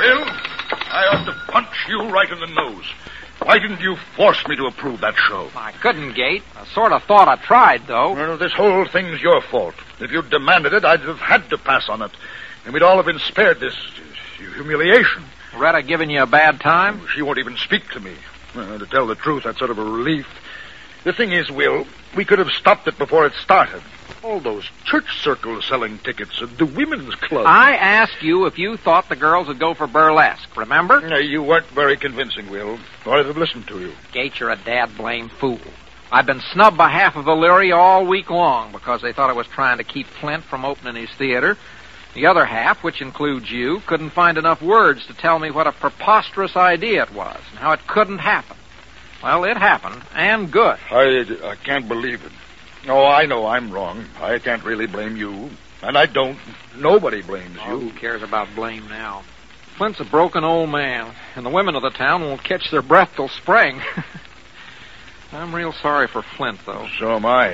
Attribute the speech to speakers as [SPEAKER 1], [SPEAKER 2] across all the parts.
[SPEAKER 1] Will, I ought to punch you right in the nose. Why didn't you force me to approve that show?
[SPEAKER 2] I couldn't, Gate. I sort of thought I tried, though.
[SPEAKER 1] Well, this whole thing's your fault. If you'd demanded it, I'd have had to pass on it. And we'd all have been spared this humiliation.
[SPEAKER 2] Retta giving you a bad time?
[SPEAKER 1] She won't even speak to me. To tell the truth, that's sort of a relief. The thing is, Will, we could have stopped it before it started. All those church circles selling tickets at the women's club.
[SPEAKER 2] I asked you if you thought the girls would go for burlesque, remember?
[SPEAKER 1] No, you weren't very convincing, Will. Or I'd have listened to you.
[SPEAKER 2] Gate, you're a dad-blame fool. I've been snubbed by half of Illyria all week long because they thought I was trying to keep Flint from opening his theater. The other half, which includes you, couldn't find enough words to tell me what a preposterous idea it was and how it couldn't happen. Well, it happened, and good.
[SPEAKER 1] I can't believe it. Oh, I know I'm wrong. I can't really blame you. And I don't. Nobody blames you.
[SPEAKER 2] Who cares about blame now? Flint's a broken old man, and the women of the town won't catch their breath till spring. I'm real sorry for Flint, though.
[SPEAKER 1] So am I.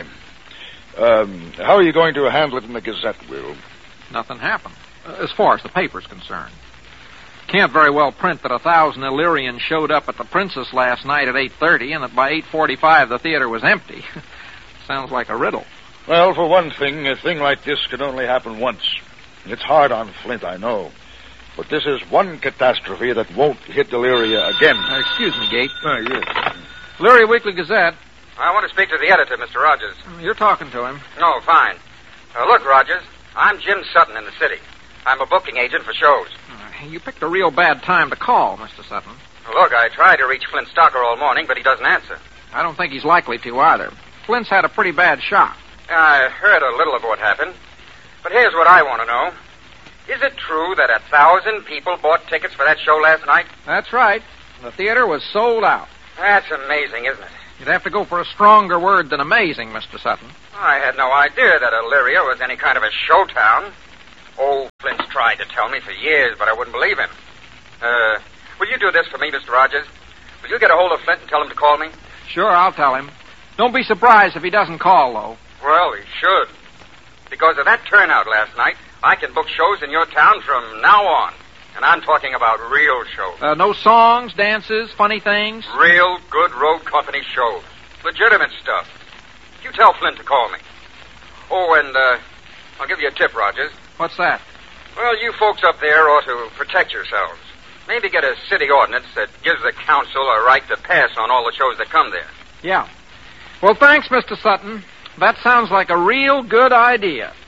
[SPEAKER 1] How are you going to handle it in the Gazette, Will?
[SPEAKER 2] Nothing happened, as far as the paper's concerned. Can't very well print that 1,000 Illyrians showed up at the Princess last night at 8:30 and that by 8:45 the theater was empty. Sounds like a riddle.
[SPEAKER 1] Well, for one thing, a thing like this could only happen once. It's hard on Flint, I know. But this is one catastrophe that won't hit Illyria again.
[SPEAKER 2] Excuse me, Gate.
[SPEAKER 1] Yes.
[SPEAKER 2] Illyria Weekly Gazette.
[SPEAKER 3] I want to speak to the editor, Mr. Rogers.
[SPEAKER 2] You're talking to him.
[SPEAKER 3] No, fine. Look, Rogers, I'm Jim Sutton in the city. I'm a booking agent for shows.
[SPEAKER 2] You picked a real bad time to call, Mr. Sutton.
[SPEAKER 3] Look, I tried to reach Flint Stocker all morning, but he doesn't answer.
[SPEAKER 2] I don't think he's likely to either. Flint's had a pretty bad shock.
[SPEAKER 3] I heard a little of what happened. But here's what I want to know. Is it true that 1,000 people bought tickets for that show last night?
[SPEAKER 2] That's right. The theater was sold out.
[SPEAKER 3] That's amazing, isn't it?
[SPEAKER 2] You'd have to go for a stronger word than amazing, Mr. Sutton.
[SPEAKER 3] I had no idea that Illyria was any kind of a show town. Oh, Flint's tried to tell me for years, but I wouldn't believe him. Will you do this for me, Mr. Rogers? Will you get a hold of Flint and tell him to call me?
[SPEAKER 2] Sure, I'll tell him. Don't be surprised if he doesn't call, though.
[SPEAKER 3] Well, he should. Because of that turnout last night, I can book shows in your town from now on. And I'm talking about real shows.
[SPEAKER 2] No songs, dances, funny things?
[SPEAKER 3] Real good road company shows. Legitimate stuff. You tell Flint to call me. Oh, and I'll give you a tip, Rogers.
[SPEAKER 2] What's that?
[SPEAKER 3] Well, you folks up there ought to protect yourselves. Maybe get a city ordinance that gives the council a right to pass on all the shows that come there.
[SPEAKER 2] Yeah. Well, thanks, Mr. Sutton. That sounds like a real good idea.